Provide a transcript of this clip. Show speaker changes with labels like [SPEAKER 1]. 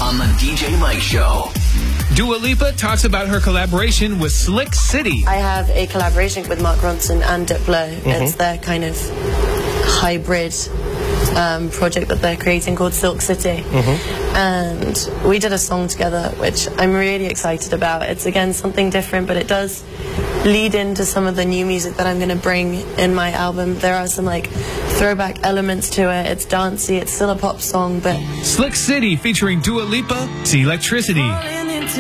[SPEAKER 1] on the DJ Mike Show.
[SPEAKER 2] Dua Lipa talks about her collaboration with Slick City.
[SPEAKER 3] I have a collaboration with Mark Ronson and Diplo. It's their kind of hybrid project that they're creating called Silk City. And we did a song together, which I'm really excited about. It's, again, something different, but it does lead into some of the new music that I'm going to bring in my album. There are some, like, throwback elements to it. It's dancey, it's still a pop song, but...
[SPEAKER 2] Slick City featuring Dua Lipa, see Electricity.